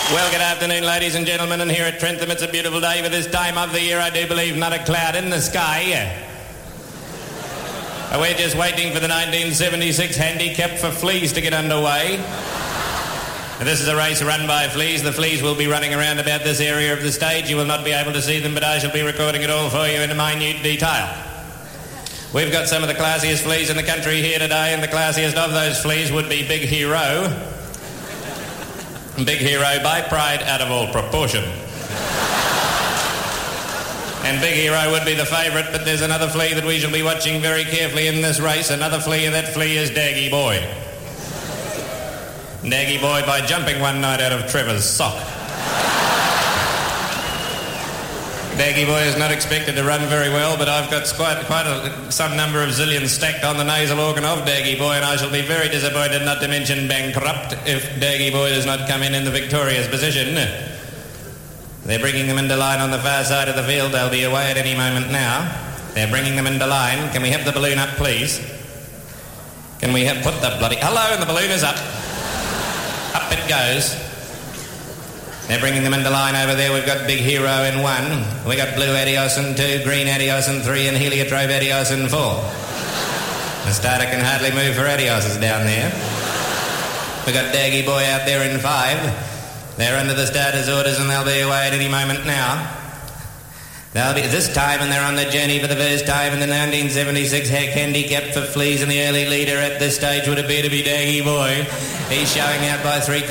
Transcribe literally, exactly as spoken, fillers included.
Well, good afternoon, ladies and gentlemen, and here at Trentham it's a beautiful day for this time of the year. I do believe not a cloud in the sky. We're just waiting for the nineteen seventy-six handicap for fleas to get underway. This is a race run by fleas. The fleas will be running around about this area of the stage. You will not be able to see them, but I shall be recording it all for you in minute detail. We've got some of the classiest fleas in the country here today, and the classiest of those fleas would be Big Hero. Big Hero by pride out of all proportion. And Big Hero would be the favourite, but there's another flea that we shall be watching very carefully in this race. Another flea, and that flea is Daggy Boy. Daggy Boy by jumping one night out of Trevor's sock. Daggy Boy is not expected to run very well, but I've got quite, quite a, some number of zillions stacked on the nasal organ of Daggy Boy, and I shall be very disappointed, not to mention bankrupt, if Daggy Boy does not come in in the victorious position. They're bringing them into line on the far side of the field. They'll be away at any moment now. They're bringing them into line. Can we have the balloon up, please? Can we have put the bloody... Hello, and the balloon is up. Up it goes. They're bringing them into line over there. We've got Big Hero in one. We've got Blue Adios in two, Green Adios in three, and Heliotrope Adios in four. The starter can hardly move for Adioses down there. We've got Daggy Boy out there in five. They're under the starter's orders and they'll be away at any moment now. They'll be this time, and they're on the journey for the first time in the nineteen seventy-six Heck Handicap for fleas, and the early leader at this stage would appear to be Daggy Boy. He's showing out by three